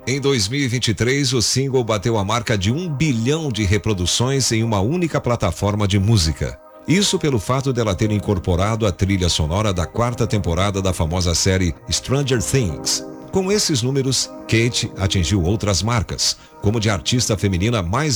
Em 2023, o single bateu a marca de 1 bilhão de reproduções em uma única plataforma de música. Isso pelo fato dela ter incorporado a trilha sonora da 4ª temporada da famosa série Stranger Things. Com esses números, Kate atingiu outras marcas, como de artista feminina mais